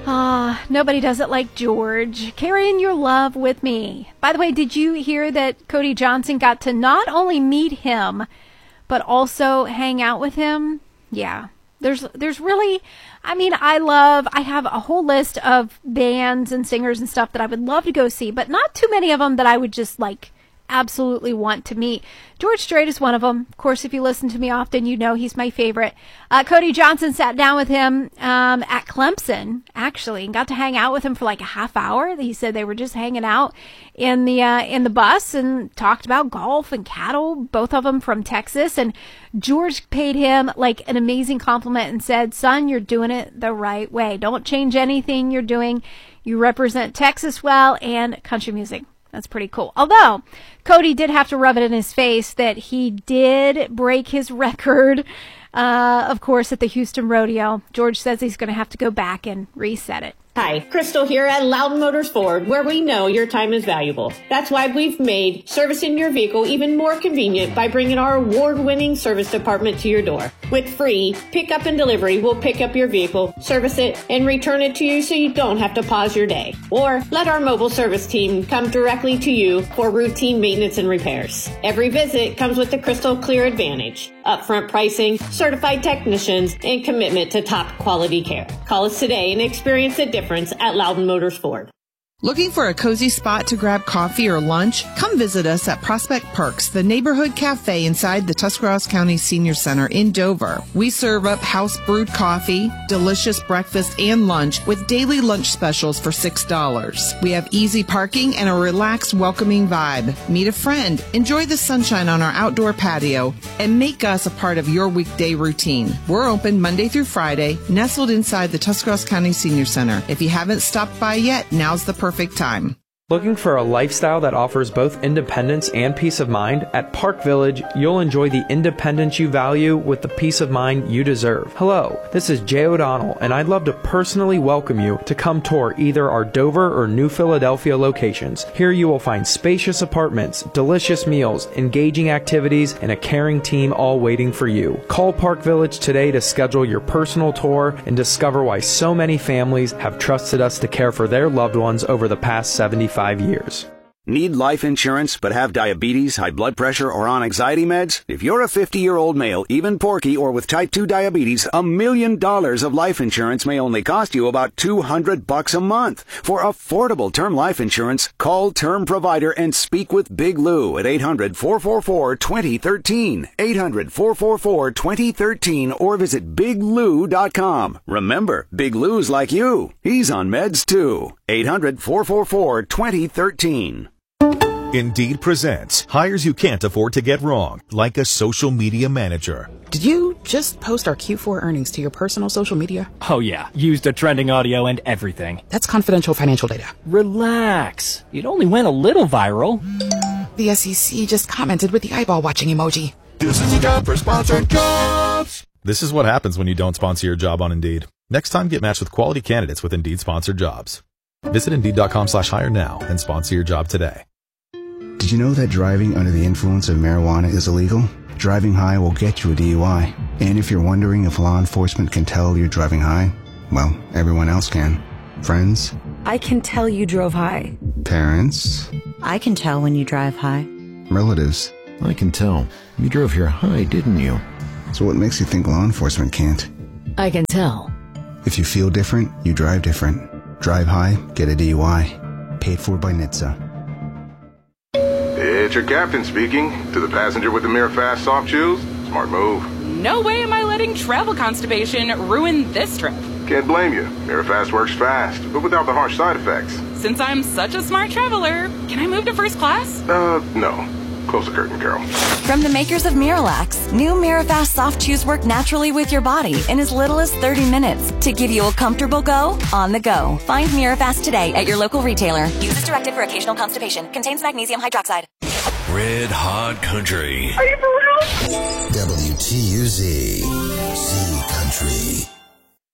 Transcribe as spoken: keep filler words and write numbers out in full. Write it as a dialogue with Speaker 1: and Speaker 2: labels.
Speaker 1: Ah, nobody does it like George. Carrying your love with me. By the way, did you hear that Cody Johnson got to not only meet him, but also hang out with him? Yeah. There's there's really, I mean, I love, I have a whole list of bands and singers and stuff that I would love to go see, but not too many of them that I would just like absolutely want to meet. George Strait is one of them. Of course, if you listen to me often, you know he's my favorite. Uh, Cody Johnson sat down with him um, at Clemson, actually, and got to hang out with him for like a half hour. He said they were just hanging out in the uh, in the bus and talked about golf and cattle, both of them from Texas. And George paid him like an amazing compliment and said, "Son, you're doing it the right way. Don't change anything you're doing. You represent Texas well and country music." That's pretty cool. Although, Cody did have to rub it in his face that he did break his record, uh, of course, at the Houston Rodeo. George says he's going to have to go back and reset it.
Speaker 2: Hi, Crystal here at Loudon Motors Ford, where we know your time is valuable. That's why we've made servicing your vehicle even more convenient by bringing our award-winning service department to your door. With free pickup and delivery, we'll pick up your vehicle, service it, and return it to you so you don't have to pause your day. Or let our mobile service team come directly to you for routine maintenance and repairs. Every visit comes with the Crystal Clear Advantage, upfront pricing, certified technicians, and commitment to top quality care. Call us today and experience the difference at Loudon Motors Ford.
Speaker 3: Looking for a cozy spot to grab coffee or lunch? Come visit us at Prospect Perks, the neighborhood cafe inside the Tuscarawas County Senior Center in Dover. We serve up house-brewed coffee, delicious breakfast, and lunch with daily lunch specials for six dollars. We have easy parking and a relaxed, welcoming vibe. Meet a friend, enjoy the sunshine on our outdoor patio, and make us a part of your weekday routine. We're open Monday through Friday, nestled inside the Tuscarawas County Senior Center. If you haven't stopped by yet, now's the perfect time.
Speaker 4: Looking for a lifestyle that offers both independence and peace of mind? At Park Village, you'll enjoy the independence you value with the peace of mind you deserve. Hello, this is Jay O'Donnell, and I'd love to personally welcome you to come tour either our Dover or New Philadelphia locations. Here you will find spacious apartments, delicious meals, engaging activities, and a caring team all waiting for you. Call Park Village today to schedule your personal tour and discover why so many families have trusted us to care for their loved ones over the past seventy-five years.
Speaker 5: Need life insurance but have diabetes, high blood pressure, or on anxiety meds? If you're a fifty-year-old male, even porky, or with type two diabetes, a million dollars of life insurance may only cost you about two hundred bucks a month. For affordable term life insurance, call Term Provider and speak with Big Lou at eight hundred, four four four, two zero one three, eight hundred, four four four, two zero one three, or visit big lou dot com. Remember, Big Lou's like you. He's on meds too. eight hundred, four four four, two zero one three.
Speaker 6: Indeed presents hires you can't afford to get wrong, like a social media manager.
Speaker 7: Did you just post our Q four earnings to your personal social media?
Speaker 8: Oh yeah, used the trending audio and everything.
Speaker 7: That's confidential financial data.
Speaker 8: Relax. It only went a little viral.
Speaker 7: The S E C just commented with the eyeball watching emoji.
Speaker 6: This is a job for sponsored jobs. This is what happens when you don't sponsor your job on Indeed. Next time, get matched with quality candidates with Indeed sponsored jobs. Visit Indeed.com slash hire now and sponsor your job today.
Speaker 9: Did you know that driving under the influence of marijuana is illegal? Driving high will get you a D U I. And if you're wondering if law enforcement can tell you're driving high, well, everyone else can. Friends?
Speaker 10: I can tell you drove high.
Speaker 9: Parents?
Speaker 10: I can tell when you drive high.
Speaker 9: Relatives?
Speaker 11: I can tell. You drove here high, didn't you?
Speaker 9: So what makes you think law enforcement can't?
Speaker 10: I can tell.
Speaker 9: If you feel different, you drive different. Drive high, get a D U I. Paid for by N H T S A.
Speaker 12: It's your captain speaking. To the passenger with the MiraFast soft chews, smart move.
Speaker 13: No way am I letting travel constipation ruin this trip.
Speaker 12: Can't blame you. MiraFast works fast, but without the harsh side effects.
Speaker 13: Since I'm such a smart traveler, can I move to first class?
Speaker 12: Uh, no. Close the curtain, Carol.
Speaker 14: From the makers of Miralax, new MiraFast soft chews work naturally with your body in as little as thirty minutes to give you a comfortable go on the go. Find MiraFast today at your local retailer. Use as directed for occasional constipation. Contains magnesium hydroxide.
Speaker 15: Red Hot Country.
Speaker 16: Are you for real?
Speaker 15: W T U Z.